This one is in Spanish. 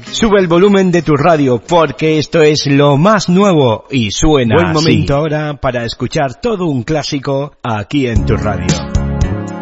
Sube el volumen de tu radio porque esto es lo más nuevo y suena Buen momento ahora para escuchar todo un clásico aquí en tu radio.